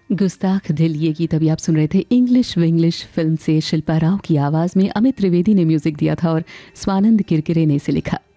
गुस्ताख दिल ये गीत अभी आप सुन रहे थे इंग्लिश विंग्लिश फिल्म से। शिल्पा राव की आवाज़ में अमित त्रिवेदी ने म्यूज़िक दिया था और स्वानंद किरकिरे ने इसे लिखा।